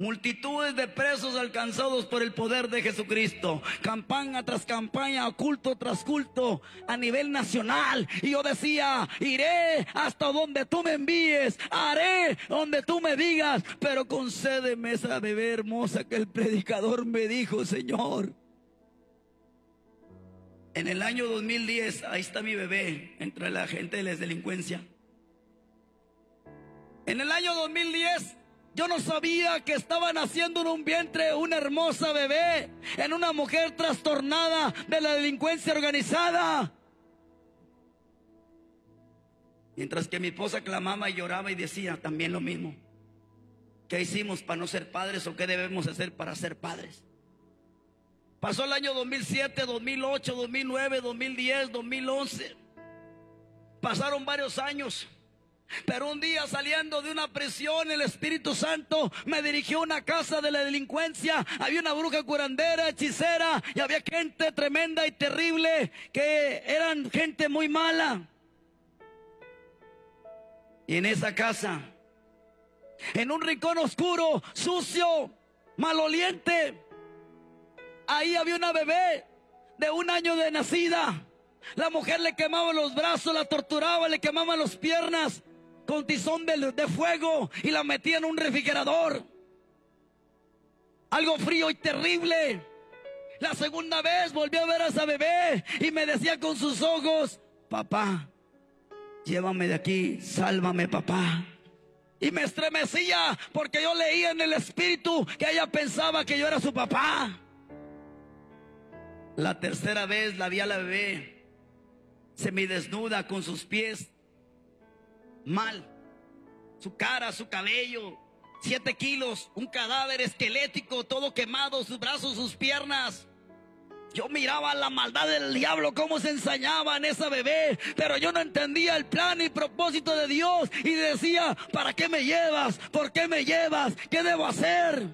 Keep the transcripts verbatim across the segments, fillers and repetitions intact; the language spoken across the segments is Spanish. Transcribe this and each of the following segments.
Multitudes de presos alcanzados por el poder de Jesucristo. Campaña tras campaña, culto tras culto, a nivel nacional. Y yo decía, iré hasta donde tú me envíes, haré donde tú me digas, pero concédeme esa bebé hermosa que el predicador me dijo, Señor. En el año dos mil diez, ahí está mi bebé, entre la gente de la delincuencia. En el año dos mil diez, yo no sabía que estaba naciendo en un vientre una hermosa bebé, en una mujer trastornada de la delincuencia organizada. Mientras que mi esposa clamaba y lloraba y decía también lo mismo. ¿Qué hicimos para no ser padres o qué debemos hacer para ser padres? Pasó el año dos mil siete, dos mil ocho, dos mil nueve, dos mil diez, dos mil once. Pasaron varios años. Pero un día, saliendo de una prisión, el Espíritu Santo me dirigió a una casa de la delincuencia. Había una bruja curandera, hechicera, y había gente tremenda y terrible, que eran gente muy mala. Y en esa casa, en un rincón oscuro, sucio, maloliente, ahí había una bebé de un año de nacida. La mujer le quemaba los brazos, la torturaba, le quemaban las piernas con tizón de, de fuego y la metía en un refrigerador. Algo frío y terrible. La segunda vez volví a ver a esa bebé y me decía con sus ojos, papá, llévame de aquí, sálvame, papá. Y me estremecía porque yo leía en el espíritu que ella pensaba que yo era su papá. La tercera vez la vi a la bebé semidesnuda, con sus pies mal, su cara, su cabello, siete kilos, un cadáver esquelético, todo quemado, sus brazos, sus piernas. Yo miraba la maldad del diablo, cómo se ensañaba en esa bebé, pero yo no entendía el plan y propósito de Dios, y decía, ¿para qué me llevas? ¿Por qué me llevas? ¿Qué debo hacer?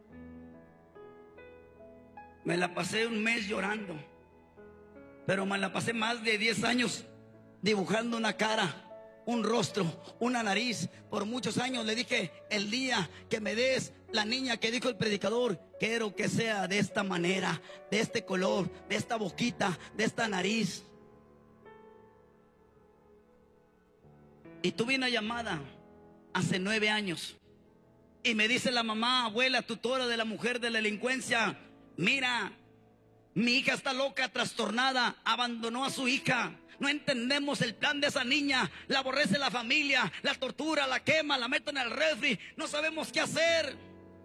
Me la pasé un mes llorando, pero me la pasé más de diez años dibujando una cara, un rostro, una nariz. Por muchos años le dije, el día que me des la niña que dijo el predicador, quiero que sea de esta manera, de este color, de esta boquita, de esta nariz. Y tuve una llamada hace nueve años y me dice la mamá, abuela, tutora de la mujer de la delincuencia, mira, mi hija está loca, trastornada, abandonó a su hija. No entendemos el plan de esa niña. La aborrece la familia, la tortura, la quema, la mete en el refri. No sabemos qué hacer.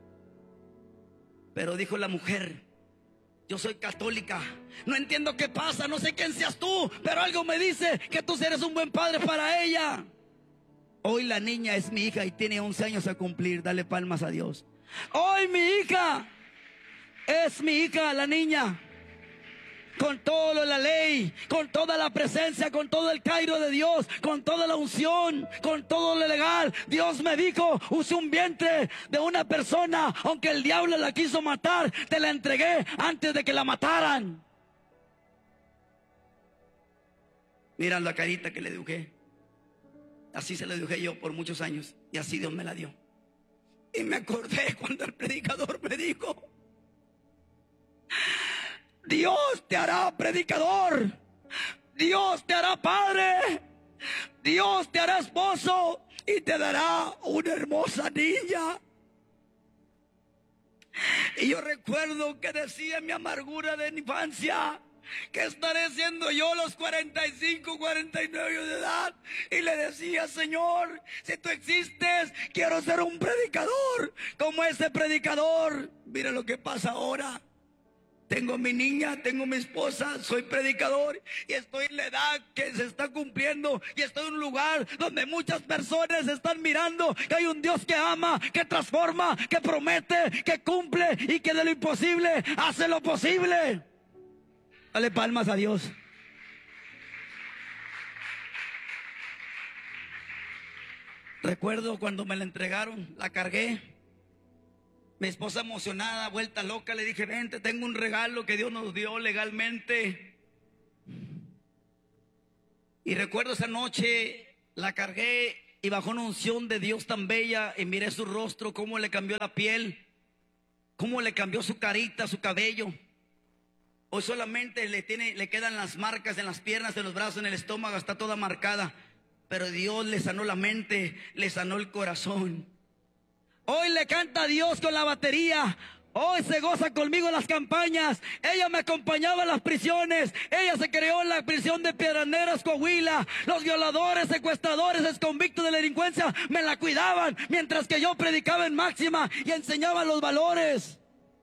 Pero dijo la mujer, yo soy católica, no entiendo qué pasa, no sé quién seas tú, pero algo me dice que tú eres un buen padre para ella. Hoy la niña es mi hija y tiene once años a cumplir. Dale palmas a Dios. Hoy mi hija es mi hija, la niña. Con todo lo de la ley, con toda la presencia, con todo el cairo de Dios, con toda la unción, con todo lo legal. Dios me dijo, usé un vientre de una persona, aunque el diablo la quiso matar, te la entregué antes de que la mataran. Mira la carita que le dibujé. Así se la dibujé yo por muchos años, y así Dios me la dio. Y me acordé cuando el predicador me dijo, Dios te hará predicador, Dios te hará padre, Dios te hará esposo y te dará una hermosa niña. Y yo recuerdo que decía en mi amargura de infancia, ¿qué estaré siendo yo a los cuarenta y cinco, cuarenta y nueve años de edad? Y le decía, Señor, si tú existes, quiero ser un predicador como ese predicador. Mira lo que pasa ahora. Tengo mi niña, tengo mi esposa, soy predicador y estoy en la edad que se está cumpliendo y estoy en un lugar donde muchas personas están mirando que hay un Dios que ama, que transforma, que promete, que cumple y que de lo imposible hace lo posible. Dale palmas a Dios. Recuerdo cuando me la entregaron, la cargué. Mi esposa emocionada, vuelta loca, le dije, vente, tengo un regalo que Dios nos dio legalmente. Y recuerdo esa noche, la cargué y bajó una unción de Dios tan bella y miré su rostro, cómo le cambió la piel. cómo le cambió su carita, su cabello. Hoy solamente le, tiene, le quedan las marcas en las piernas, en los brazos, en el estómago, está toda marcada. Pero Dios le sanó la mente, le sanó el corazón. Hoy le canta a Dios con la batería. Hoy se goza conmigo en las campañas. Ella me acompañaba en las prisiones. Ella se creó en la prisión de Piedras Negras, Coahuila. Los violadores, secuestradores, exconvictos de la delincuencia me la cuidaban, mientras que yo predicaba en Máxima y enseñaba los valores.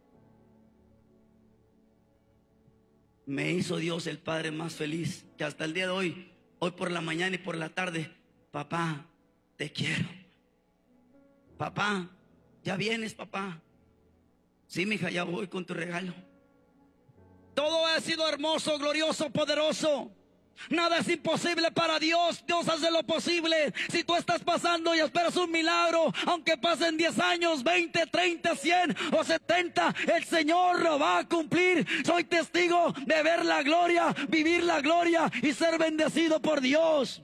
Me hizo Dios el padre más feliz, que hasta el día de hoy, hoy por la mañana y por la tarde: papá, te quiero. Papá, ¿ya vienes, papá? Sí, mija, ya voy con tu regalo. Todo ha sido hermoso, glorioso, poderoso. Nada es imposible para Dios. Dios hace lo posible. Si tú estás pasando y esperas un milagro, aunque pasen diez años, veinte, treinta, cien o setenta, el Señor lo va a cumplir. Soy testigo de ver la gloria, vivir la gloria y ser bendecido por Dios.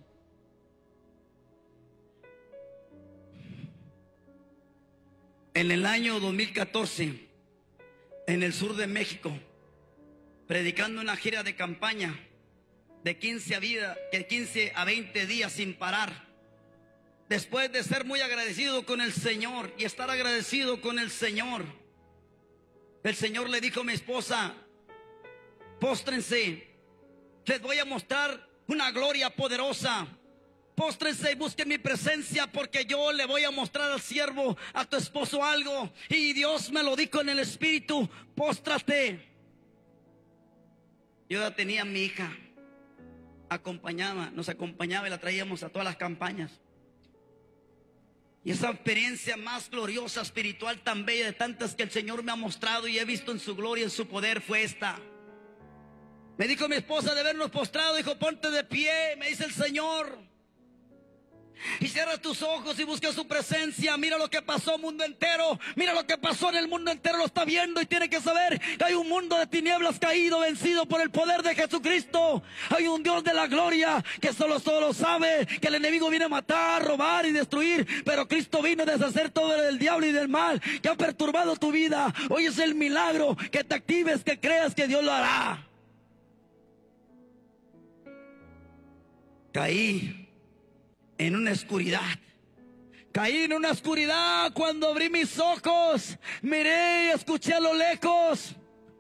En el año dos mil catorce, en el sur de México, predicando una gira de campaña de quince a, vida, quince a veinte días sin parar. Después de ser muy agradecido con el Señor y estar agradecido con el Señor, el Señor le dijo a mi esposa: póstrense, les voy a mostrar una gloria poderosa. Póstrense y busquen mi presencia, porque yo le voy a mostrar al siervo, a tu esposo, algo. Y Dios me lo dijo en el espíritu: póstrate. Yo ya tenía a mi hija, acompañaba, nos acompañaba y la traíamos a todas las campañas. Y esa experiencia más gloriosa, espiritual, tan bella, de tantas que el Señor me ha mostrado y he visto en su gloria, en su poder, fue esta. Me dijo mi esposa, de vernos postrado, dijo: ponte de pie, me dice el Señor, y cierra tus ojos y busca su presencia. Mira lo que pasó, mundo entero. Mira lo que pasó en el mundo entero. Lo está viendo y tiene que saber que hay un mundo de tinieblas caído, vencido por el poder de Jesucristo. Hay un Dios de la gloria que solo, solo sabe que el enemigo viene a matar, robar y destruir. Pero Cristo vino a deshacer todo del diablo y del mal que ha perturbado tu vida. Hoy es el milagro, que te actives, que creas que Dios lo hará. Caí en una oscuridad. Caí en una oscuridad. Cuando abrí mis ojos, miré y escuché a lo lejos: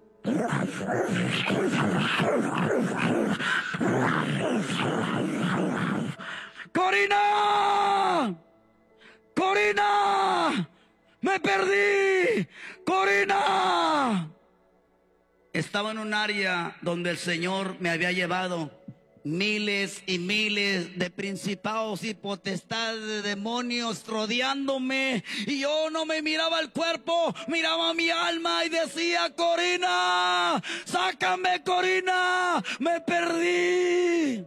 ¡Corina! ¡Corina! ¡Me perdí! ¡Corina! Estaba en un área donde el Señor me había llevado. Miles y miles de principados y potestades de demonios rodeándome, y yo no me miraba el cuerpo, miraba mi alma y decía: Corina, sácame, Corina, me perdí.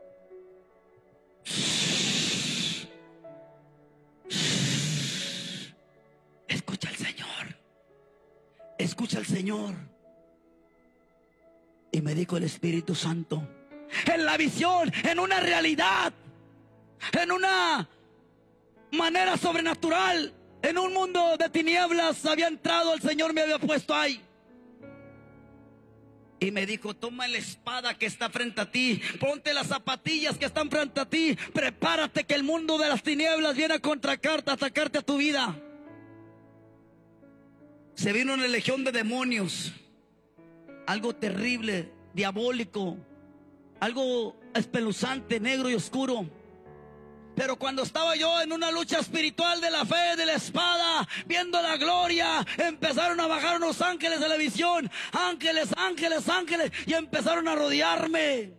Escucha al Señor, escucha al Señor. Y me dijo el Espíritu Santo, en la visión, en una realidad, en una manera sobrenatural, en un mundo de tinieblas había entrado, el Señor me había puesto ahí. Y me dijo: toma la espada que está frente a ti, ponte las zapatillas que están frente a ti, prepárate que el mundo de las tinieblas viene a contracarte, a atacarte a tu vida. Se vino una legión de demonios, algo terrible, diabólico, algo espeluznante, negro y oscuro. Pero cuando estaba yo en una lucha espiritual de la fe, de la espada, viendo la gloria, empezaron a bajar unos ángeles de la visión. Ángeles, ángeles, ángeles. Y empezaron a rodearme.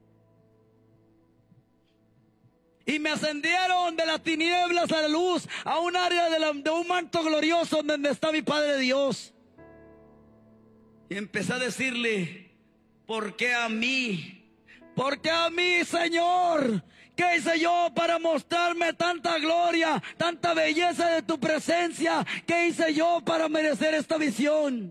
Y me ascendieron de las tinieblas a la luz, a un área de, la, de un manto glorioso donde está mi Padre Dios. Y empecé a decirle: ¿por qué a mí? ¿Por qué a mí, Señor? ¿Qué hice yo para mostrarme tanta gloria, tanta belleza de tu presencia? ¿Qué hice yo para merecer esta visión?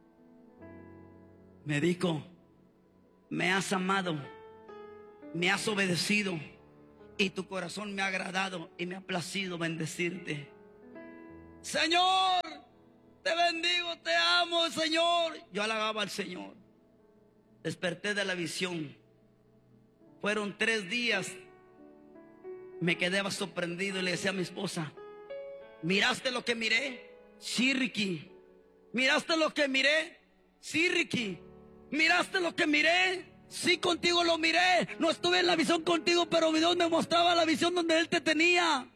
Me dijo: me has amado, me has obedecido, y tu corazón me ha agradado y me ha placido bendecirte. Señor, te bendigo, te amo, Señor. Yo halagaba al Señor. Desperté de la visión. Fueron tres días. Me quedaba sorprendido y le decía a mi esposa: ¿miraste lo que miré? Sí, Ricky. ¿Miraste lo que miré? Sí, Ricky. ¿Miraste lo que miré? Sí, contigo lo miré. No estuve en la visión contigo, pero Dios me mostraba la visión donde Él te tenía.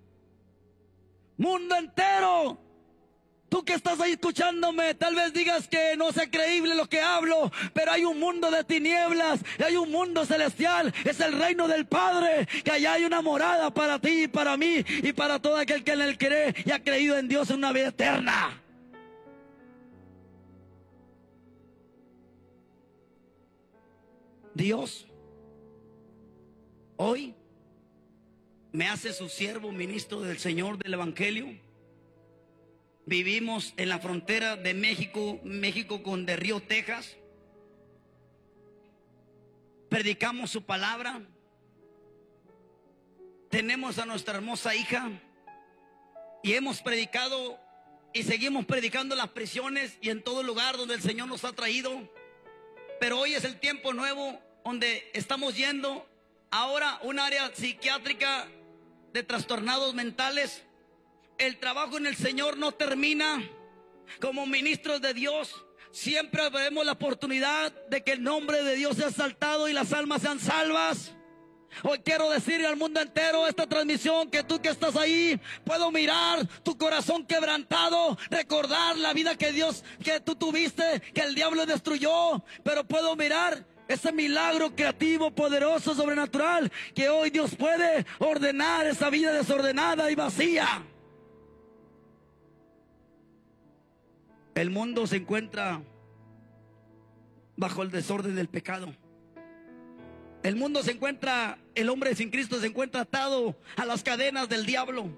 Mundo entero, tú que estás ahí escuchándome, tal vez digas que no sea creíble lo que hablo, pero hay un mundo de tinieblas, hay un mundo celestial, es el reino del Padre, que allá hay una morada para ti y para mí y para todo aquel que en Él cree y ha creído en Dios en una vida eterna. Dios hoy me hace su siervo, ministro del Señor del Evangelio. Vivimos en la frontera de México, México con de Río, Texas. Predicamos su palabra. Tenemos a nuestra hermosa hija y hemos predicado y seguimos predicando en las prisiones y en todo lugar donde el Señor nos ha traído. Pero hoy es el tiempo nuevo donde estamos yendo ahora a un área psiquiátrica de trastornados mentales. El trabajo en el Señor no termina. Como ministros de Dios siempre vemos la oportunidad de que el nombre de Dios sea exaltado y las almas sean salvas. Hoy quiero decirle al mundo entero esta transmisión, que tú que estás ahí, puedo mirar tu corazón quebrantado, recordar la vida que Dios, que tú tuviste, que el diablo destruyó, pero puedo mirar ese milagro creativo, poderoso, sobrenatural, que hoy Dios puede ordenar esa vida desordenada y vacía. El mundo se encuentra bajo el desorden del pecado. El mundo se encuentra, el hombre sin Cristo se encuentra atado a las cadenas del diablo.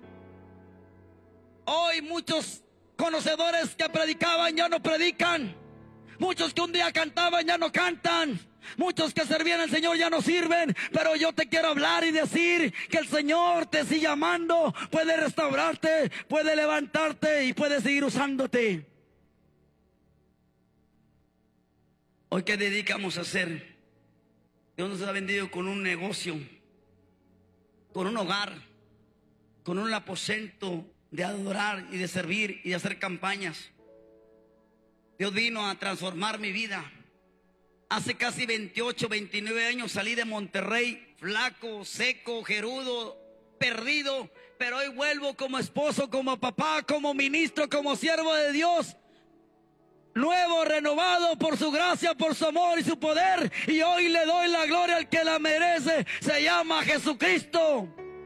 Hoy muchos conocedores que predicaban ya no predican. Muchos que un día cantaban ya no cantan. Muchos que servían al Señor ya no sirven. Pero yo te quiero hablar y decir que el Señor te sigue amando, puede restaurarte, puede levantarte y puede seguir usándote. Hoy, ¿qué dedicamos a hacer? Dios nos ha vendido con un negocio, con un hogar, con un aposento de adorar y de servir y de hacer campañas. Dios vino a transformar mi vida. Hace casi veintiocho, veintinueve años salí de Monterrey, flaco, seco, jerudo, perdido, pero hoy vuelvo como esposo, como papá, como ministro, como siervo de Dios. Nuevo, renovado por su gracia, por su amor y su poder. Y hoy le doy la gloria al que la merece. Se llama Jesucristo.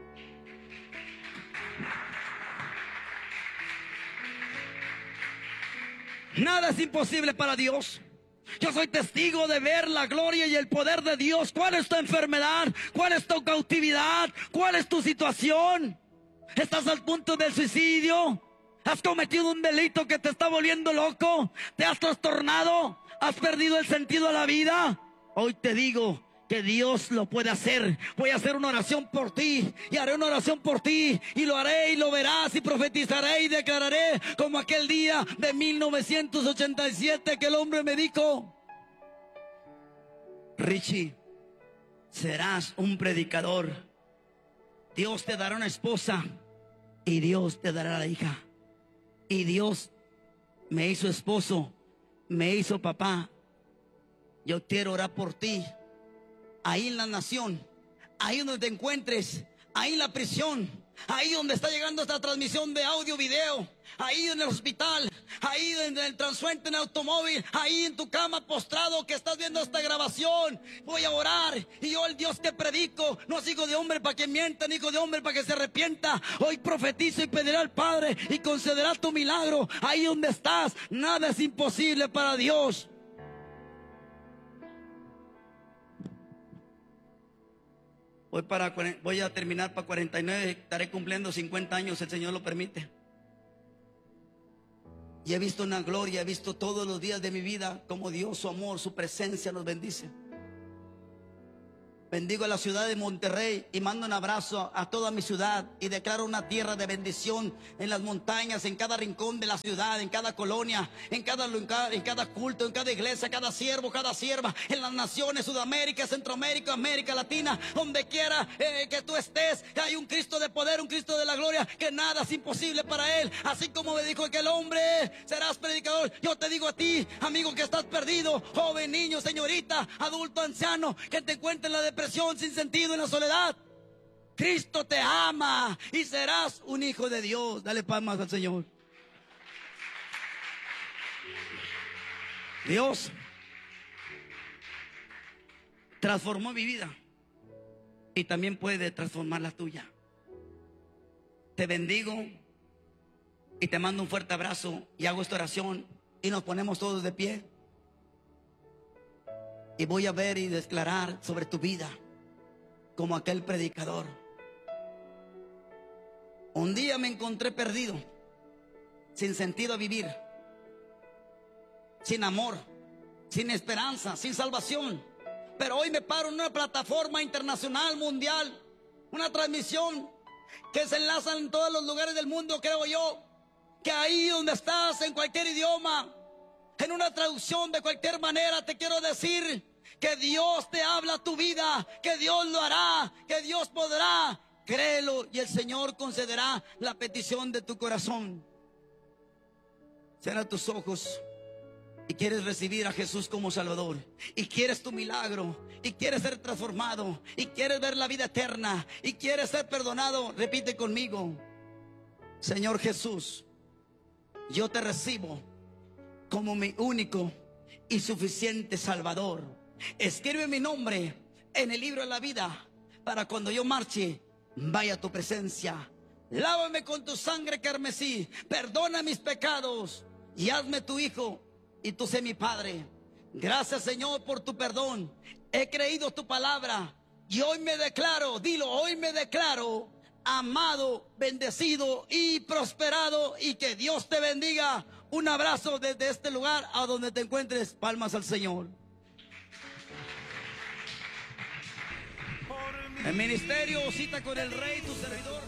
Nada es imposible para Dios. Yo soy testigo de ver la gloria y el poder de Dios. ¿Cuál es tu enfermedad? ¿Cuál es tu cautividad? ¿Cuál es tu situación? ¿Estás al punto del suicidio? ¿Has cometido un delito que te está volviendo loco? ¿Te has trastornado? ¿Has perdido el sentido a la vida? Hoy te digo que Dios lo puede hacer. Voy a hacer una oración por ti y haré una oración por ti y lo haré y lo verás y profetizaré y declararé como aquel día de mil novecientos ochenta y siete que el hombre me dijo: Richie, serás un predicador. Dios te dará una esposa y Dios te dará la hija. Y Dios me hizo esposo, me hizo papá. Yo quiero orar por ti. Ahí en la nación, ahí donde te encuentres, ahí en la prisión, ahí donde está llegando esta transmisión de audio, video, ahí en el hospital, ahí en el transuente, en el automóvil, ahí en tu cama postrado que estás viendo esta grabación. Voy a orar y yo, el Dios que predico, no es hijo de hombre para que mienta, ni hijo de hombre para que se arrepienta. Hoy profetizo y pediré al Padre y concederá tu milagro. Ahí donde estás, nada es imposible para Dios. Voy, para, voy a terminar para cuarenta y nueve, estaré cumpliendo cincuenta años, el Señor lo permite. Y he visto una gloria, he visto todos los días de mi vida como Dios, su amor, su presencia nos bendice. Bendigo a la ciudad de Monterrey y mando un abrazo a toda mi ciudad y declaro una tierra de bendición en las montañas, en cada rincón de la ciudad, en cada colonia, en cada lugar, en cada culto, en cada iglesia, cada siervo, cada sierva, en las naciones, Sudamérica, Centroamérica, América Latina, donde quiera eh, que tú estés. Hay un Cristo de poder, un Cristo de la gloria, que nada es imposible para Él. Así como me dijo aquel hombre, serás predicador. Yo te digo a ti, amigo, que estás perdido, joven, niño, señorita, adulto, anciano, que te encuentres en la depresión, sin sentido, en la soledad. Cristo te ama y serás un hijo de Dios. Dale palmas al Señor. Dios transformó mi vida y también puede transformar la tuya. Te bendigo y te mando un fuerte abrazo y hago esta oración y nos ponemos todos de pie. Y voy a ver y declarar sobre tu vida como aquel predicador. Un día me encontré perdido, sin sentido a vivir, sin amor, sin esperanza, sin salvación. Pero hoy me paro en una plataforma internacional, mundial, una transmisión que se enlaza en todos los lugares del mundo, creo yo, que ahí donde estás, en cualquier idioma, en una traducción de cualquier manera, te quiero decir que Dios te habla a tu vida, que Dios lo hará, que Dios podrá. Créelo y el Señor concederá la petición de tu corazón. Cierra tus ojos y quieres recibir a Jesús como Salvador, y quieres tu milagro, y quieres ser transformado, y quieres ver la vida eterna, y quieres ser perdonado. Repite conmigo: Señor Jesús, yo te recibo como mi único y suficiente Salvador. Escribe mi nombre en el libro de la vida, para cuando yo marche, vaya a tu presencia. Lávame con tu sangre carmesí, perdona mis pecados y hazme tu hijo y tú sé mi Padre. Gracias, Señor, por tu perdón. He creído tu palabra y hoy me declaro, dilo, hoy me declaro amado, bendecido y prosperado, y que Dios te bendiga. Un abrazo desde este lugar a donde te encuentres. Palmas al Señor. El ministerio Cita con el Rey, tu servidor.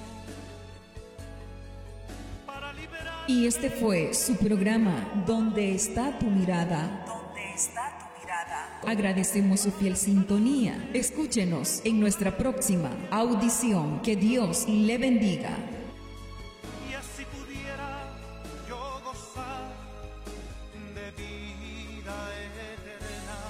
Y este fue su programa, ¿Dónde está tu mirada? ¿Dónde está tu mirada? Agradecemos su fiel sintonía. Escúchenos en nuestra próxima audición. Que Dios le bendiga. Y así pudiera yo gozar de vida eterna.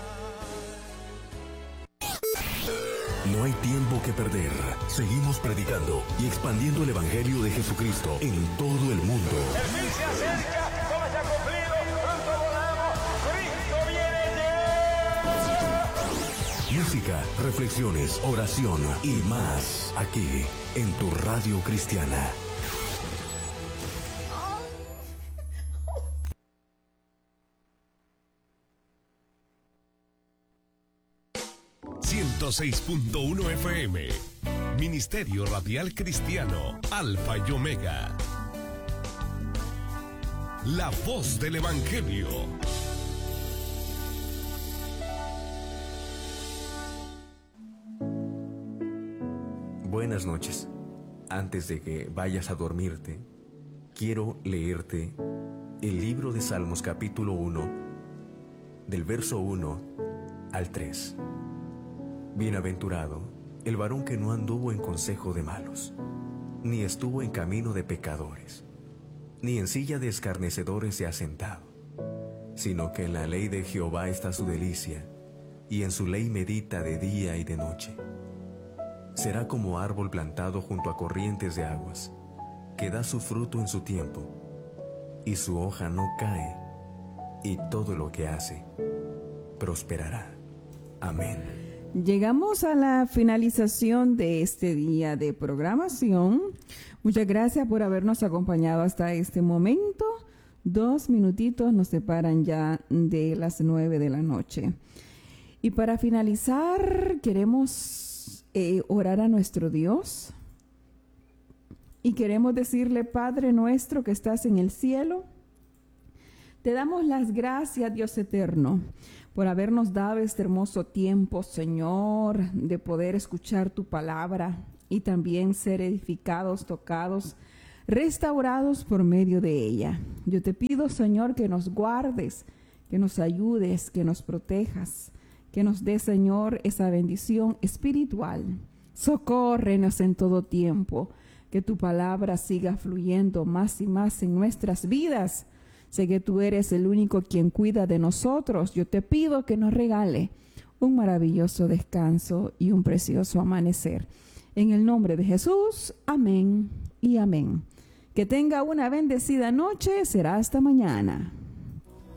No hay tiempo que perder. Seguimos predicando y expandiendo el Evangelio de Jesucristo en todo el mundo. El fin se acerca, todo se ha cumplido, pronto volamos, Cristo viene ya. Música, reflexiones, oración y más aquí en tu radio cristiana. ciento seis punto uno F M, Ministerio Radial Cristiano, Alfa y Omega. La voz del Evangelio. Buenas noches. Antes de que vayas a dormirte, quiero leerte el libro de Salmos capítulo uno, del verso uno al tres. Bienaventurado el varón que no anduvo en consejo de malos, ni estuvo en camino de pecadores, ni en silla de escarnecedores se ha sentado, sino que en la ley de Jehová está su delicia, y en su ley medita de día y de noche. Será como árbol plantado junto a corrientes de aguas, que da su fruto en su tiempo, y su hoja no cae, y todo lo que hace prosperará. Amén. Llegamos a la finalización de este día de programación. Muchas gracias por habernos acompañado hasta este momento. Dos minutitos nos separan ya de las nueve de la noche. Y para finalizar, queremos eh, orar a nuestro Dios. Y queremos decirle: Padre nuestro que estás en el cielo, Te damos las gracias, Dios eterno, por habernos dado este hermoso tiempo, Señor, de poder escuchar tu palabra y también ser edificados, tocados, restaurados por medio de ella. Yo te pido, Señor, que nos guardes, que nos ayudes, que nos protejas, que nos dé, Señor, esa bendición espiritual. Socórrenos en todo tiempo, que tu palabra siga fluyendo más y más en nuestras vidas. Sé que tú eres el único quien cuida de nosotros. Yo te pido que nos regale un maravilloso descanso y un precioso amanecer. En el nombre de Jesús, amén y amén. Que tenga una bendecida noche. Será hasta mañana.